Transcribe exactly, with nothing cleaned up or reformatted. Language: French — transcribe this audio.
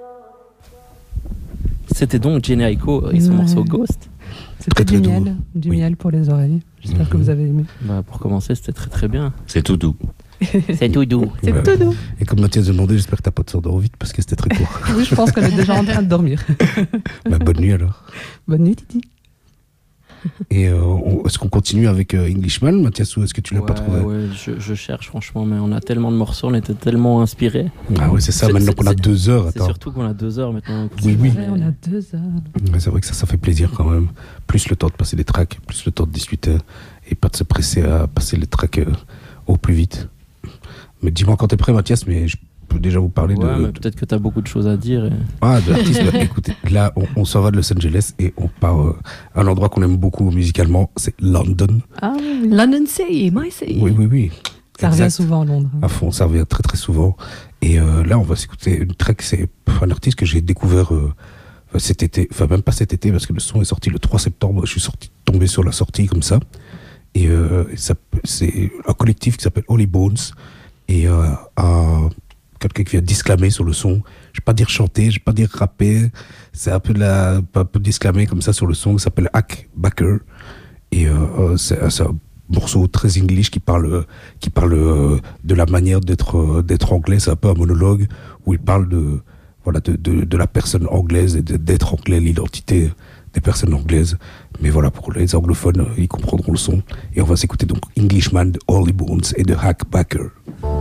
C'était donc Jhené Aiko et son ouais. morceau Ghost. C'était très, du très miel, doux. du oui. miel pour les oreilles. J'espère mmh. que vous avez aimé. Bah, pour commencer, c'était très très bien. C'est tout doux. C'est tout doux. C'est ouais. tout doux. Et comme Mathias demandait, j'espère que t'as pas de s'endormir vite parce que c'était très court. Oui, je pense qu'elle est déjà en train de dormir. Bah, bonne nuit alors. Bonne nuit, Titi. Et euh, on, est-ce qu'on continue avec euh, Englishman, Mathias, ou est-ce que tu l'as ouais, pas trouvé? Ouais, je, je cherche franchement, mais on a tellement de morceaux, on était tellement inspirés. Ah ouais, c'est ça, c'est, maintenant c'est, qu'on a deux heures. C'est attends. surtout qu'on a deux heures maintenant. Oui, oui. Ouais, on a deux heures. Ouais, c'est vrai que ça, ça fait plaisir quand même. Plus le temps de passer les tracks, plus le temps de discuter, et pas de se presser à passer les tracks euh, au plus vite. Mais dis-moi quand t'es prêt, Mathias, mais je peux déjà vous parler ouais, de... Mais peut-être que t'as beaucoup de choses à dire. Et... Ah, de l'artiste, bah, écoutez, là, on, on s'en va de Los Angeles et on part euh, à un endroit qu'on aime beaucoup musicalement, c'est London. Ah oui, London City, my city. Oui, oui, oui. Ça exact. Revient souvent à Londres. À fond, ça revient très très souvent. Et euh, là, on va s'écouter une track, c'est un artiste que j'ai découvert euh, cet été, enfin même pas cet été, parce que le son est sorti le trois septembre, je suis sorti, tombé sur la sortie comme ça. Et euh, ça, c'est un collectif qui s'appelle Holy Bones. Et euh, un, quelqu'un qui vient disclamer sur le son. Je vais pas dire chanter, je vais pas dire rapper. C'est un peu de la, un peu disclamer comme ça sur le son. Ça s'appelle Hack Backer. Et euh, c'est, c'est un morceau très English qui parle, qui parle euh, de la manière d'être, euh, d'être anglais. C'est un peu un monologue où il parle de, voilà, de, de, de la personne anglaise et de, d'être anglais, l'identité des personnes anglaises. Mais voilà, pour les anglophones, ils comprendront le son. Et on va s'écouter donc Englishman de Holy Bones et de Hack Backer.